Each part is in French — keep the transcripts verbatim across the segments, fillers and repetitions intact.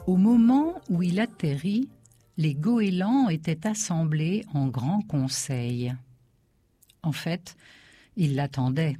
Au moment où il atterrit, les goélands étaient assemblés en grand conseil. En fait, ils l'attendaient.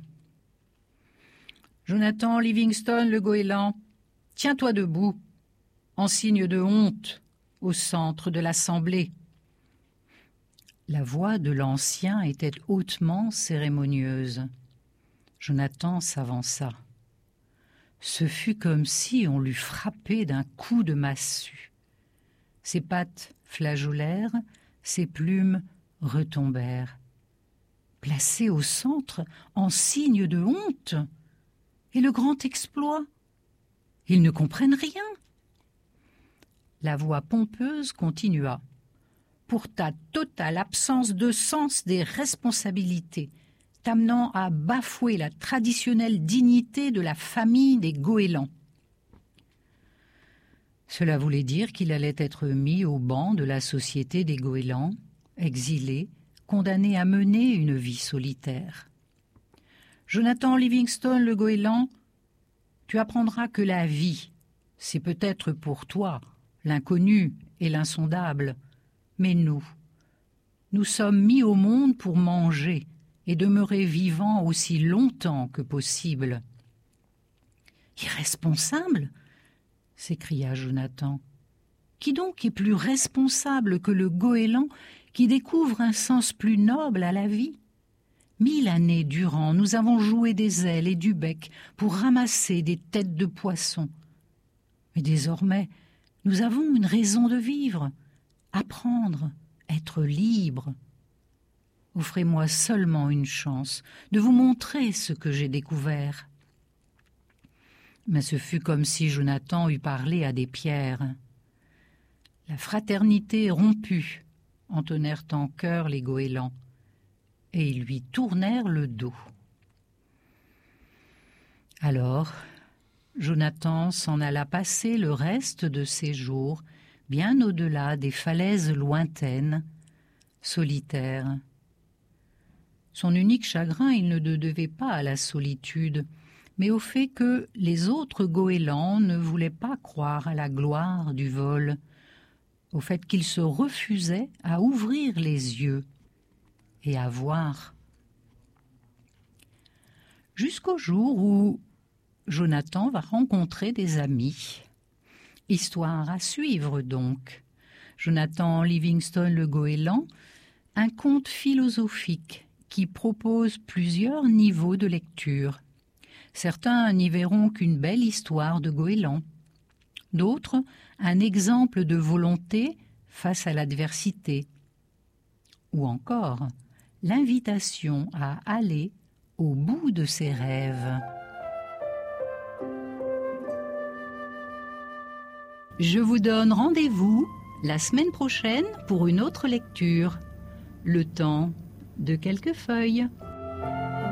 « Jonathan Livingstone, le goéland, tiens-toi debout, en signe de honte, au centre de l'assemblée. » La voix de l'ancien était hautement cérémonieuse. Jonathan s'avança. Ce fut comme si on l'eût frappé d'un coup de massue. Ses pattes flageolèrent, ses plumes retombèrent. Placé au centre, en signe de honte, et le grand exploit. Ils ne comprennent rien. La voix pompeuse continua. Pour ta totale absence de sens des responsabilités, t'amenant à bafouer la traditionnelle dignité de la famille des goélands. Cela voulait dire qu'il allait être mis au banc de la société des goélands, exilé, condamné à mener une vie solitaire. Jonathan Livingstone, le goéland, tu apprendras que la vie, c'est peut-être pour toi l'inconnu et l'insondable, mais nous, nous sommes mis au monde pour manger et demeurer vivants aussi longtemps que possible. « Irresponsable ?» s'écria Jonathan. « Qui donc est plus responsable que le goéland qui découvre un sens plus noble à la vie ? Mille années durant, nous avons joué des ailes et du bec pour ramasser des têtes de poissons. Mais désormais, nous avons une raison de vivre, apprendre, être libre. Offrez-moi seulement une chance de vous montrer ce que j'ai découvert. » Mais ce fut comme si Jonathan eût parlé à des pierres. La fraternité rompue, entonnèrent en chœur les goélands, et ils lui tournèrent le dos. Alors, Jonathan s'en alla passer le reste de ses jours bien au-delà des falaises lointaines, solitaire. Son unique chagrin, il ne le devait pas à la solitude, mais au fait que les autres goélands ne voulaient pas croire à la gloire du vol, au fait qu'ils se refusaient à ouvrir les yeux et à voir. Jusqu'au jour où Jonathan va rencontrer des amis. Histoire à suivre donc. Jonathan Livingstone le goéland, un conte philosophique qui propose plusieurs niveaux de lecture. Certains n'y verront qu'une belle histoire de goéland. D'autres, un exemple de volonté face à l'adversité. Ou encore, l'invitation à aller au bout de ses rêves. Je vous donne rendez-vous la semaine prochaine pour une autre lecture. Le temps de quelques feuilles.